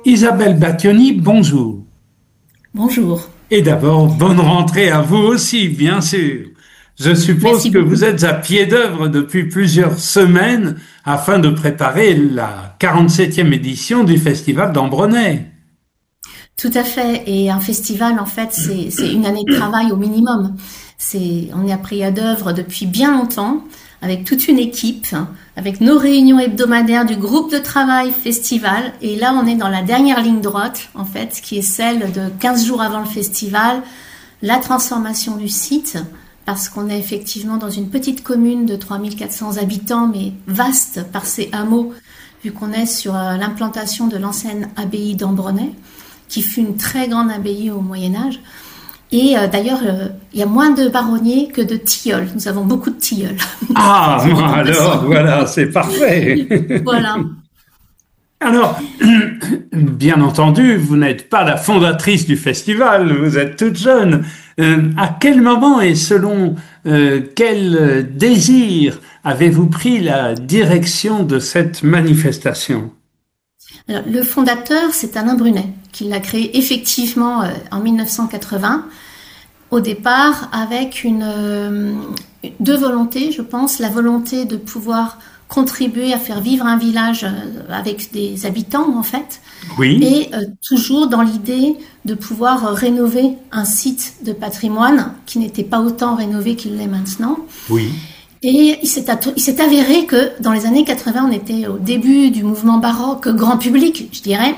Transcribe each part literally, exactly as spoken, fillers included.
Isabelle Battioni, bonjour. Bonjour. Et d'abord, bonne rentrée à vous aussi, bien sûr. Je suppose Merci que beaucoup. vous êtes à pied d'œuvre depuis plusieurs semaines afin de préparer la quarante-septième édition du Festival d'Ambronay. Tout à fait. Et un festival, en fait, c'est, c'est une année de travail au minimum. C'est, on est à prière d'œuvre depuis bien longtemps, avec toute une équipe, avec nos réunions hebdomadaires du groupe de travail festival. Et là, on est dans la dernière ligne droite, en fait, qui est celle de quinze jours avant le festival, la transformation du site, parce qu'on est effectivement dans une petite commune de trois mille quatre cents habitants, mais vaste par ses hameaux, vu qu'on est sur euh, l'implantation de l'ancienne abbaye d'Ambronay, qui fut une très grande abbaye au Moyen-Âge. Et euh, d'ailleurs, euh, il y a moins de baronniers que de tilleuls. Nous avons beaucoup de tilleuls. Ah, alors, voilà, c'est parfait. Voilà. Alors, bien entendu, vous n'êtes pas la fondatrice du festival, vous êtes toute jeune. Euh, à quel moment et selon euh, quel désir avez-vous pris la direction de cette manifestation? Alors, le fondateur, c'est Alain Brunet, qui l'a créé effectivement euh, en mille neuf cent quatre-vingts, au départ avec une, euh, deux volontés, je pense. La volonté de pouvoir contribuer à faire vivre un village euh, avec des habitants, en fait, Oui, et euh, toujours dans l'idée de pouvoir euh, rénover un site de patrimoine qui n'était pas autant rénové qu'il l'est maintenant. oui. Et il s'est, atto- il s'est avéré que dans les années quatre-vingts, on était au début du mouvement baroque grand public, je dirais.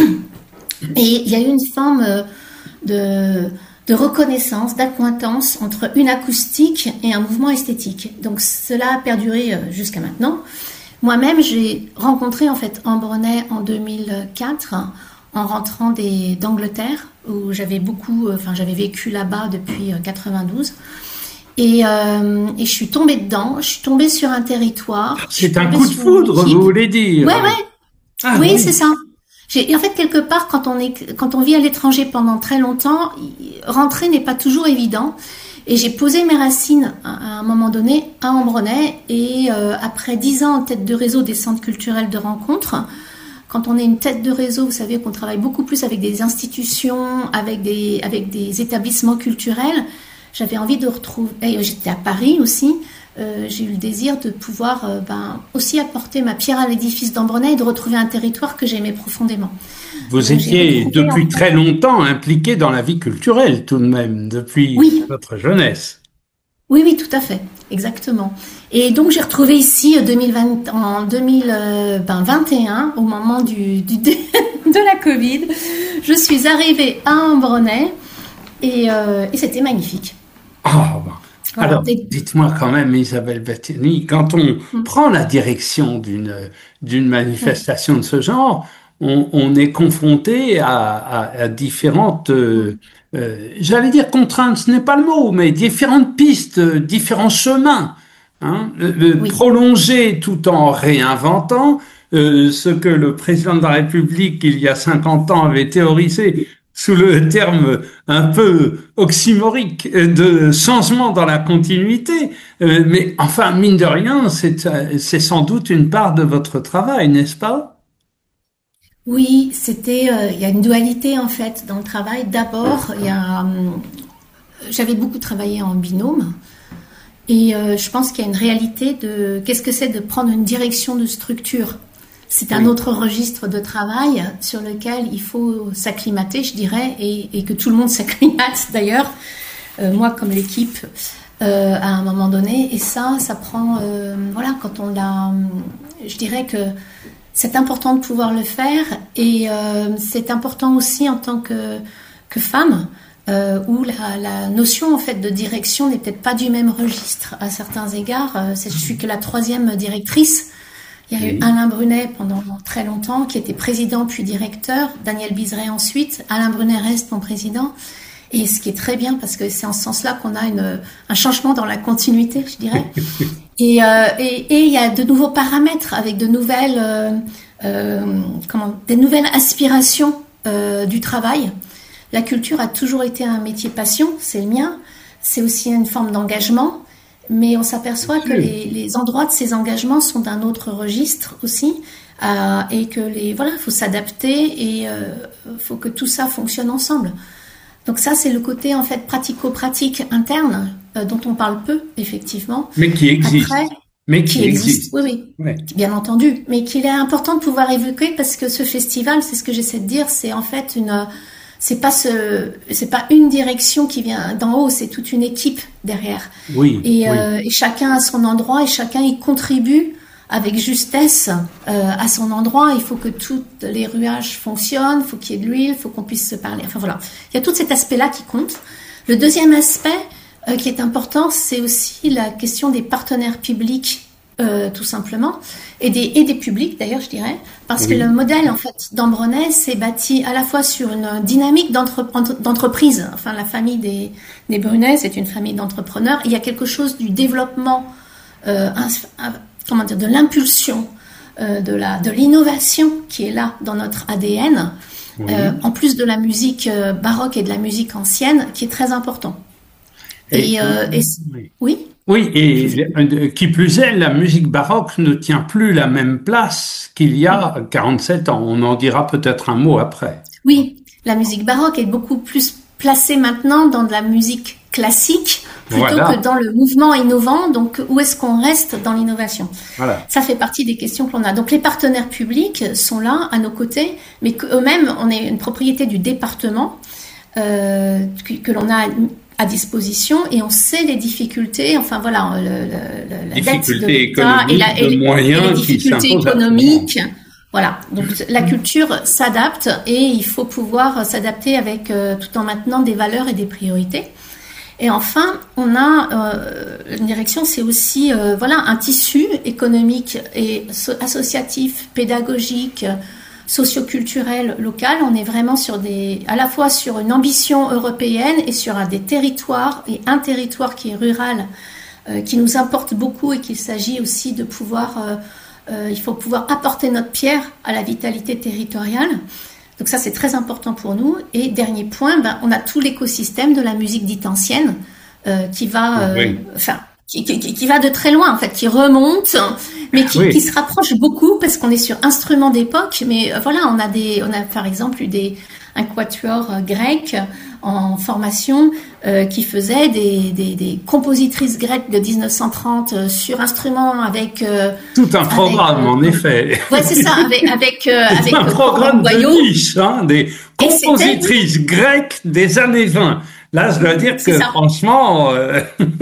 Et il y a eu une forme euh, de, de reconnaissance, d'accointance entre une acoustique et un mouvement esthétique. Donc cela a perduré euh, jusqu'à maintenant. Moi-même, j'ai rencontré en fait Ambronay en deux mille quatre en rentrant des, d'Angleterre, où j'avais beaucoup, enfin j'avais vécu là-bas depuis euh, quatre-vingt-douze. Et, euh, et je suis tombée dedans, je suis tombée sur un territoire, je suis C'est un tombée coup de sur une foudre, équipe. vous voulez dire? Ouais, ouais, Ah oui, c'est oui. ça. J'ai, et en fait, quelque part, quand on est, quand on vit à l'étranger pendant très longtemps, y- rentrer n'est pas toujours évident. Et j'ai posé mes racines à, à un moment donné à Ambronay. Et euh, après dix ans en tête de réseau des centres culturels de rencontres, quand on est une tête de réseau, vous savez qu'on travaille beaucoup plus avec des institutions, avec des, avec des établissements culturels. J'avais envie de retrouver, et j'étais à Paris aussi, euh, j'ai eu le désir de pouvoir euh, ben, aussi apporter ma pierre à l'édifice d'Ambronay et de retrouver un territoire que j'aimais profondément. Vous Donc j'ai étiez retrouvé en depuis fait... très longtemps impliqué dans la vie culturelle tout de même, depuis Oui, votre jeunesse. oui, oui, tout à fait, exactement. Et donc j'ai retrouvé ici euh, deux mille vingt, en deux mille vingt et un, au moment du, du, de la Covid, je suis arrivée à Ambronay et, euh, et c'était magnifique. Ah, bon. Voilà. Alors, Et- dites-moi quand même, Isabelle Battini, quand on prend la direction d'une d'une oui. manifestation de ce genre, on, on est confronté à, à- à différentes, euh, euh, j'allais dire contraintes, ce n'est pas le mot, mais différentes pistes, euh, différents chemins, hein, euh, euh, Oui. prolonger tout en réinventant euh, ce que le président de la République, il y a cinquante ans, avait théorisé sous le terme un peu oxymorique euh, de changement dans la continuité. Euh, mais enfin, mine de rien, c'est, euh, c'est sans doute une part de votre travail, n'est-ce pas? Oui, c'était, euh, il y a une dualité en fait dans le travail. D'abord, il y a, hum, j'avais beaucoup travaillé en binôme et euh, je pense qu'il y a une réalité de qu'est-ce que c'est de prendre une direction de structure. C'est un Oui. autre registre de travail sur lequel il faut s'acclimater, je dirais, et, et que tout le monde s'acclimate d'ailleurs, euh, moi comme l'équipe, euh, à un moment donné. Et ça, ça prend, euh, voilà, quand on l'a, je dirais que c'est important de pouvoir le faire et euh, c'est important aussi en tant que, que femme euh, où la, la notion en fait de direction n'est peut-être pas du même registre à certains égards. Euh, c'est, je suis que la troisième directrice. Il y a eu Oui. Alain Brunet pendant très longtemps qui était président puis directeur, Daniel Bizeret ensuite, Alain Brunet reste mon président. Et ce qui est très bien parce que c'est en ce sens-là qu'on a une, un changement dans la continuité, je dirais. Et, euh, et, et il y a de nouveaux paramètres avec de nouvelles, euh, euh, comment, des nouvelles aspirations euh, du travail. La culture a toujours été un métier passion, c'est le mien. C'est aussi une forme d'engagement. mais on s'aperçoit que les, les endroits de ces engagements sont d'un autre registre aussi, euh, et que les voilà, faut s'adapter et euh, faut que tout ça fonctionne ensemble. Donc ça, c'est le côté en fait pratico-pratique interne euh, dont on parle peu, effectivement. Mais qui existe. Après, mais qui, qui existe. existe. Oui, oui, ouais. Bien entendu. Mais qu'il est important de pouvoir évoquer parce que ce festival, c'est ce que j'essaie de dire, c'est en fait une, c'est pas ce, c'est pas une direction qui vient d'en haut, c'est toute une équipe derrière. Oui. Et, oui. Euh, et chacun a son endroit et chacun y contribue avec justesse euh, à son endroit. Il faut que tous les rouages fonctionnent, il faut qu'il y ait de l'huile, il faut qu'on puisse se parler. Enfin voilà, il y a tout cet aspect-là qui compte. Le deuxième aspect euh, qui est important, c'est aussi la question des partenaires publics, euh, tout simplement, et des, et des publics d'ailleurs, je dirais, parce oui. que le modèle en fait d'Ambronay s'est bâti à la fois sur une dynamique d'entre, d'entreprise. Enfin, la famille des, des Brunet, c'est une famille d'entrepreneurs. Il y a quelque chose du développement euh, un, un, comment dire, de l'impulsion, euh, de la, de l'innovation qui est là dans notre A D N, oui. euh, en plus de la musique euh, baroque et de la musique ancienne, qui est très important. Et, et, euh, et oui. oui. Oui, et qui plus est, la musique baroque ne tient plus la même place qu'il y a quarante-sept ans. On en dira peut-être un mot après. Oui, la musique baroque est beaucoup plus placée maintenant dans de la musique classique plutôt voilà. que dans le mouvement innovant. Donc, où est-ce qu'on reste dans l'innovation ? Voilà. Ça fait partie des questions que l'on a. Donc, les partenaires publics sont là, à nos côtés, mais qu'eux-mêmes, on est une propriété du département euh, que, que l'on a à disposition et on sait les difficultés, enfin voilà, le, le, la dette de l'État et, la, et, les, et les difficultés économiques. Voilà, donc la culture s'adapte et il faut pouvoir s'adapter avec euh, tout en maintenant des valeurs et des priorités. Et enfin, on a euh, une direction, c'est aussi euh, voilà un tissu économique et so- associatif, pédagogique, socio-culturel local. On est vraiment sur des, à la fois sur une ambition européenne et sur un des territoires et un territoire qui est rural, euh, qui nous importe beaucoup et qu'il s'agit aussi de pouvoir, euh, euh, il faut pouvoir apporter notre pierre à la vitalité territoriale. Donc ça, c'est très important pour nous. Et dernier point, ben, on a tout l'écosystème de la musique dite ancienne euh, qui va, euh, oui. enfin, qui, qui, qui va de très loin en fait, qui remonte, mais qui, oui. qui se rapproche beaucoup parce qu'on est sur instruments d'époque. Mais euh, voilà, on a des, on a par exemple eu des un quatuor euh, grec en formation euh, qui faisait des, des, des compositrices grecques de dix-neuf cent trente euh, sur instruments avec euh, tout un programme avec, euh, en effet. Ouais, c'est ça, avec avec euh, avec un programme de niche, hein, des compositrices grecques des années vingt. Là, je dois dire c'est que ça. Franchement, euh...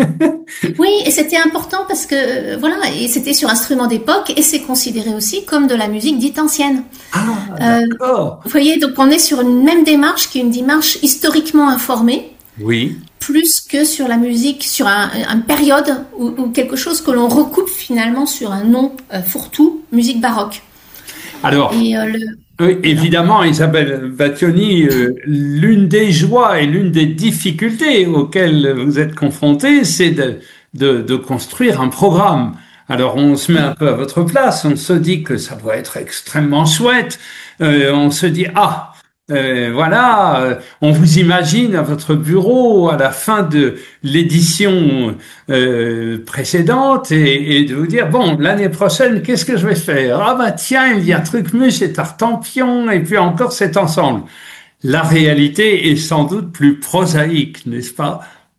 oui, et c'était important parce que euh, voilà, et c'était sur instrument d'époque et c'est considéré aussi comme de la musique dite ancienne. Ah, d'accord. Euh, vous voyez, donc on est sur une même démarche qui est une démarche historiquement informée. Oui. Plus que sur la musique, sur un, une période ou, ou quelque chose que l'on recoupe finalement sur un nom euh, fourre-tout, musique baroque. Alors. Et euh, le Oui, évidemment, Isabelle Battioni, euh, l'une des joies et l'une des difficultés auxquelles vous êtes confrontée, c'est de, de, de construire un programme. Alors, on se met un peu à votre place, on se dit que ça doit être extrêmement chouette, euh, on se dit, ah, euh, voilà, euh, on vous imagine à votre bureau à la fin de l'édition euh, précédente et, et de vous dire, bon, l'année prochaine, qu'est-ce que je vais faire ? Ah bah tiens, il y a Trucmus et Tartampion et puis encore cet ensemble. La réalité est sans doute plus prosaïque, n'est-ce pas ?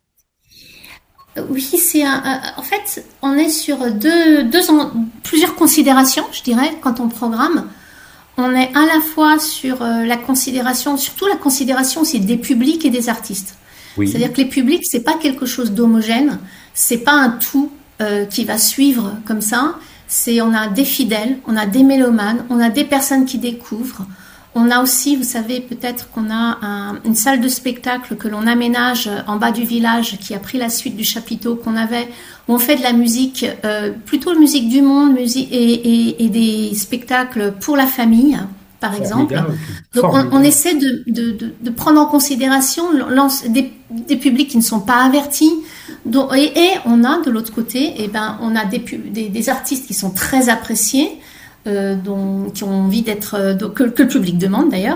Oui, c'est un, un, en fait, on est sur deux, deux en, plusieurs considérations, je dirais, quand on programme. On est à la fois sur la considération, surtout la considération aussi des publics et des artistes. Oui. C'est-à-dire que les publics, c'est pas quelque chose d'homogène, c'est pas un tout euh, qui va suivre comme ça. C'est, on a des fidèles, on a des mélomanes, on a des personnes qui découvrent. On a aussi, vous savez, peut-être qu'on a un, une salle de spectacle que l'on aménage en bas du village, qui a pris la suite du chapiteau qu'on avait, où on fait de la musique, euh, plutôt de musique du monde, musique et, et, et des spectacles pour la famille, par exemple. Formidable. Donc on, on essaie de, de, de, de prendre en considération des, des publics qui ne sont pas avertis. Donc, et, et on a de l'autre côté, eh ben, on a des, des, des artistes qui sont très appréciés. Euh, dont, qui ont envie d'être, euh, que, que le public demande d'ailleurs,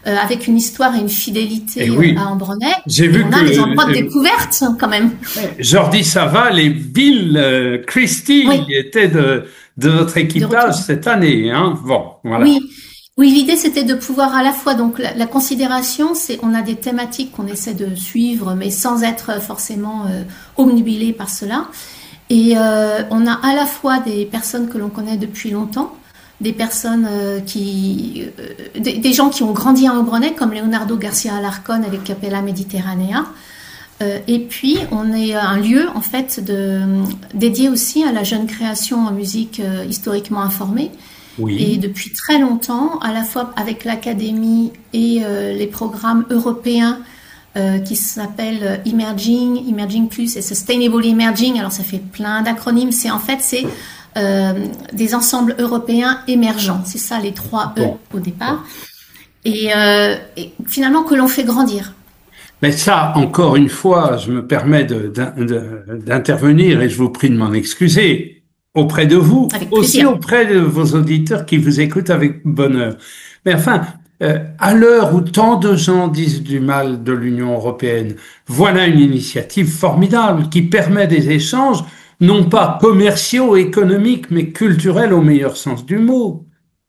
euh, avec une histoire et une fidélité et oui. à Ambronay. J'ai vu on que a des endroits de euh, découverte quand même. Jordi Saval et Bill euh, Christie Oui. étaient de, de votre équipage cette année. Hein. Bon, voilà. Oui. Oui, l'idée c'était de pouvoir à la fois, donc la, la considération, c'est on a des thématiques qu'on essaie de suivre, mais sans être forcément euh, obnubilé par cela. Et euh, on a à la fois des personnes que l'on connaît depuis longtemps, des personnes euh, qui, euh, des, des gens qui ont grandi à Ambronay, comme Leonardo Garcia Alarcón avec Capella Mediterranea. Euh, et puis on est un lieu en fait de, dédié aussi à la jeune création en musique euh, historiquement informée. Oui. Et depuis très longtemps, à la fois avec l'Académie et euh, les programmes européens euh, qui s'appellent Emerging, Emerging Plus et Sustainable Emerging. Alors ça fait plein d'acronymes. C'est en fait c'est euh, des ensembles européens émergents. C'est ça les trois E bon. Au départ. Bon. Et, euh, et finalement que l'on fait grandir. Mais ça, encore une fois, je me permets de, de, de, d'intervenir et je vous prie de m'en excuser. Auprès de vous, aussi auprès de vos auditeurs qui vous écoutent avec bonheur. Mais enfin, euh, à l'heure où tant de gens disent du mal de l'Union européenne, voilà une initiative formidable qui permet des échanges, non pas commerciaux, économiques, mais culturels au meilleur sens du mot.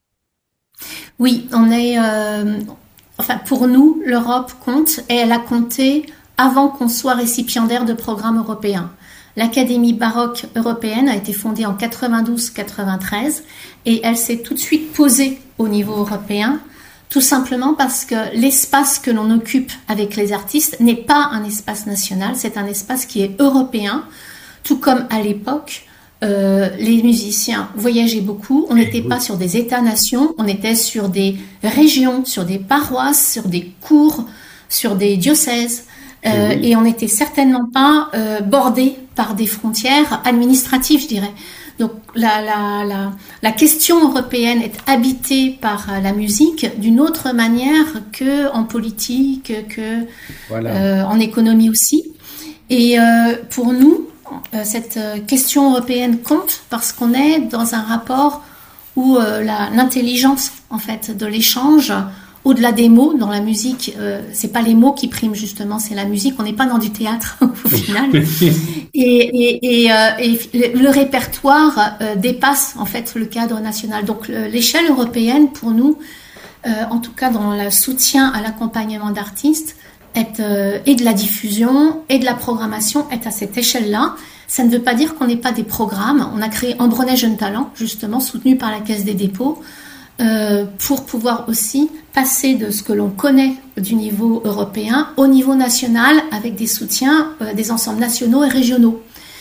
Oui, on est... Euh, enfin, pour nous, l'Europe compte et elle a compté avant qu'on soit récipiendaire de programmes européens. L'Académie baroque européenne a été fondée en quatre-vingt-douze quatre-vingt-treize et elle s'est tout de suite posée au niveau européen, tout simplement parce que l'espace que l'on occupe avec les artistes n'est pas un espace national, c'est un espace qui est européen, tout comme à l'époque, euh, les musiciens voyageaient beaucoup, on n'était pas sur des États-nations, on était sur des régions, sur des paroisses, sur des cours, sur des diocèses. Euh, et on n'était certainement pas euh, bordé par des frontières administratives, je dirais. Donc la, la, la, la question européenne est habitée par la musique d'une autre manière que en politique, que voilà. euh, en économie aussi. Et euh, pour nous, euh, cette question européenne compte parce qu'on est dans un rapport où euh, la, l'intelligence en fait de l'échange, au-delà des mots, dans la musique, euh, c'est pas les mots qui priment justement, c'est la musique. On n'est pas dans du théâtre au final. Et, et, et, euh, et le, le répertoire euh, dépasse en fait le cadre national. Donc le, l'échelle européenne, pour nous, euh, en tout cas dans le soutien à l'accompagnement d'artistes, est, euh, et de la diffusion et de la programmation, est à cette échelle-là. Ça ne veut pas dire qu'on n'ait pas des programmes. On a créé Ambronay Jeunes Talents, justement, soutenu par la Caisse des dépôts. Euh, pour pouvoir aussi passer de ce que l'on connaît du niveau européen au niveau national avec des soutiens euh, des ensembles nationaux et régionaux.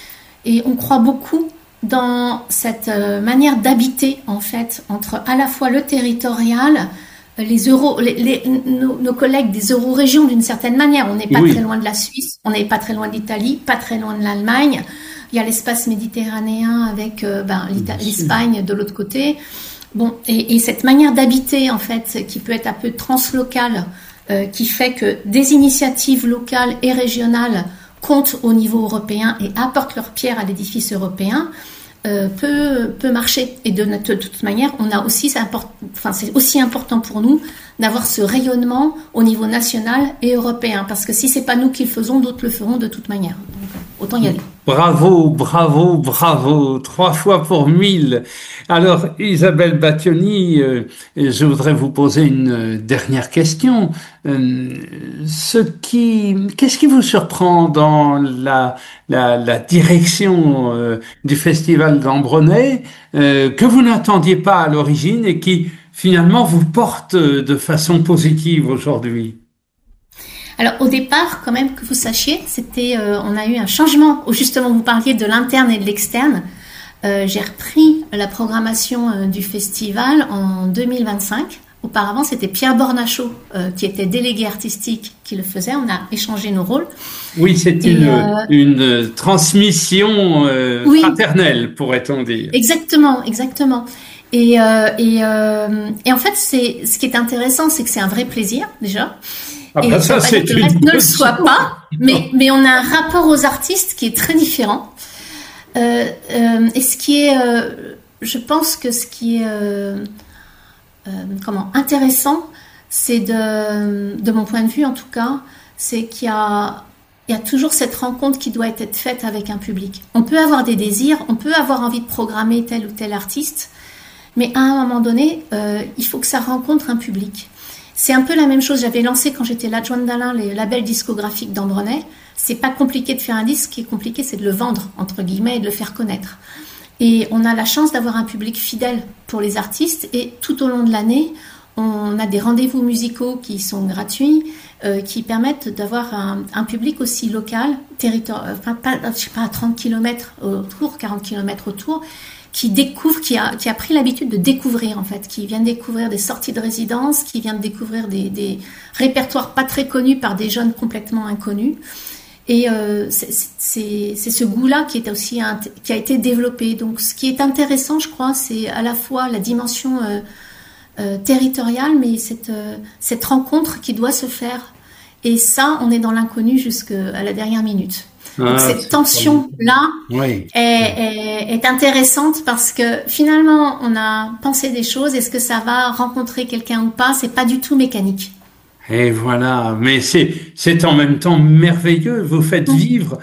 Et on croit beaucoup dans cette euh, manière d'habiter en fait entre à la fois le territorial, les euro, les, les, nos, nos collègues des euro-régions d'une certaine manière. On n'est pas oui. très loin de la Suisse, on n'est pas très loin de l'Italie, pas très loin de l'Allemagne. Il y a l'espace méditerranéen avec euh, ben, l'Espagne de l'autre côté. Bon, et, et cette manière d'habiter, en fait, qui peut être un peu translocale, euh, qui fait que des initiatives locales et régionales comptent au niveau européen et apportent leur pierre à l'édifice européen, euh, peut, peut marcher. Et de, de toute manière, on a aussi, c'est, import, enfin, c'est aussi important pour nous d'avoir ce rayonnement au niveau national et européen. Parce que si c'est pas nous qui le faisons, d'autres le feront de toute manière. Donc, autant y aller. Bravo, bravo, bravo, trois fois pour mille. Alors, Isabelle Battioni, euh, je voudrais vous poser une dernière question. Euh, ce qui, qu'est-ce qui vous surprend dans la, la, la direction euh, du Festival d'Ambronay, euh, que vous n'attendiez pas à l'origine et qui, finalement, vous porte de façon positive aujourd'hui? Alors au départ, quand même que vous sachiez, c'était, euh, on a eu un changement. Justement, vous parliez de l'interne et de l'externe. Euh, j'ai repris la programmation euh, du festival en deux mille vingt-cinq. Auparavant, c'était Pierre Bornachot euh, qui était délégué artistique qui le faisait. On a échangé nos rôles. Oui, c'était une, euh, une transmission euh, oui, fraternelle, pourrait-on dire. Exactement, exactement. Et, euh, et, euh, et en fait, c'est ce qui est intéressant, c'est que c'est un vrai plaisir déjà. Ah bah et ça, ça c'est que le reste ne le soit pas, mais, mais on a un rapport aux artistes qui est très différent. Euh, euh, et ce qui est, euh, je pense que ce qui est euh, euh, comment intéressant, c'est de, de mon point de vue en tout cas, c'est qu'il y a, il y a toujours cette rencontre qui doit être faite avec un public. On peut avoir des désirs, on peut avoir envie de programmer tel ou tel artiste, mais à un moment donné, euh, il faut que ça rencontre un public. C'est un peu la même chose, j'avais lancé quand j'étais l'adjointe d'Alain les labels discographiques d'Ambronay. C'est pas compliqué de faire un disque, ce qui est compliqué c'est de le vendre, entre guillemets, et de le faire connaître. Et on a la chance d'avoir un public fidèle pour les artistes, et tout au long de l'année, on a des rendez-vous musicaux qui sont gratuits, euh, qui permettent d'avoir un, un public aussi local, territoire, enfin, pas, je sais pas, à trente kilomètres autour, quarante kilomètres autour, qui découvre, qui a, qui a pris l'habitude de découvrir, en fait, qui vient de découvrir des sorties de résidence, qui vient de découvrir des, des répertoires pas très connus par des jeunes complètement inconnus. Et euh, c'est, c'est, c'est ce goût-là qui est aussi un, qui a été développé. Donc, ce qui est intéressant, je crois, c'est à la fois la dimension euh, Euh, territoriale, mais cette, euh, cette rencontre qui doit se faire. Et ça, on est dans l'inconnu jusqu'à la dernière minute. Ah, donc cette tension-là oui. est, est, est intéressante parce que finalement, on a pensé des choses. Est-ce que ça va rencontrer quelqu'un ou pas? C'est pas du tout mécanique. Et voilà, mais c'est c'est en même temps merveilleux. Vous faites vivre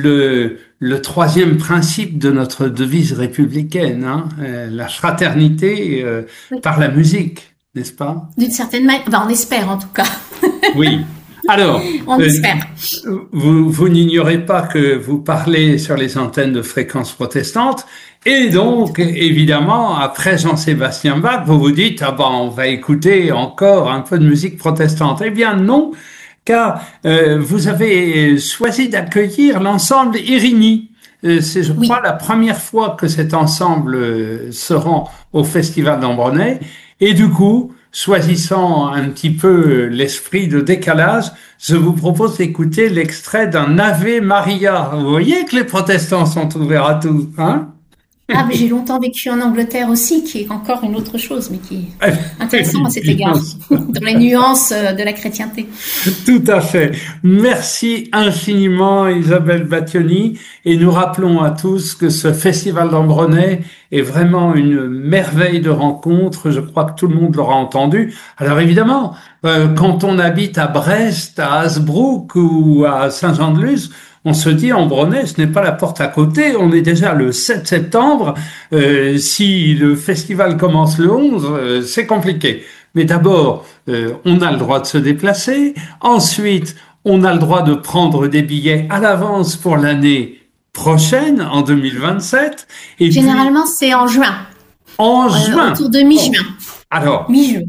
le le troisième principe de notre devise républicaine, hein, euh, la fraternité euh, oui. par la musique, n'est-ce pas? D'une certaine manière, enfin, on espère en tout cas. Oui. Alors, on euh, espère. Vous vous n'ignorez pas que vous parlez sur les antennes de Fréquences Protestantes. Et donc, évidemment, après Jean-Sébastien Bach, vous vous dites, ah ben, on va écouter encore un peu de musique protestante. Eh bien, non, car euh, vous avez choisi d'accueillir l'ensemble Irini. Euh, c'est, je crois, oui. la première fois que cet ensemble euh, se rend au Festival d'Ambronay. Et du coup, choisissant un petit peu l'esprit de décalage, je vous propose d'écouter l'extrait d'un Ave Maria. Vous voyez que les protestants sont ouverts à tout, hein? Ah, mais j'ai longtemps vécu en Angleterre aussi, qui est encore une autre chose, mais qui est intéressant à cet égard, dans les nuances de la chrétienté. Tout à fait. Merci infiniment, Isabelle Battioni, et nous rappelons à tous que ce Festival d'Ambronay est vraiment une merveille de rencontre. Je crois que tout le monde l'aura entendu. Alors évidemment, euh, quand on habite à Brest, à Hasbrook ou à Saint-Jean-de-Luz, on se dit, Ambronay, ce n'est pas la porte à côté, on est déjà le sept septembre, euh, si le festival commence le onze, euh, c'est compliqué. Mais d'abord, euh, on a le droit de se déplacer, ensuite, on a le droit de prendre des billets à l'avance pour l'année prochaine, en deux mille vingt-sept. Et généralement, puis, c'est en juin. En euh, juin. Autour de mi-juin. Alors. Mi-juin.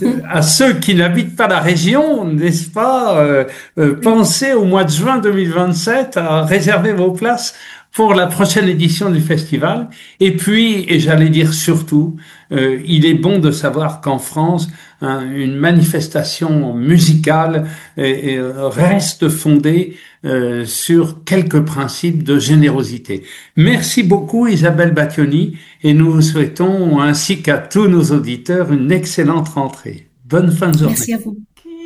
À ceux qui n'habitent pas la région, n'est-ce pas, euh, euh, pensez au mois de juin deux mille vingt-sept à réserver vos places pour la prochaine édition du festival. Et puis, et j'allais dire surtout, euh, il est bon de savoir qu'en France, hein, une manifestation musicale euh, euh, reste fondée euh, sur quelques principes de générosité. Merci beaucoup Isabelle Battioni, et nous vous souhaitons, ainsi qu'à tous nos auditeurs, une excellente rentrée. Bonne fin de journée. Merci à vous.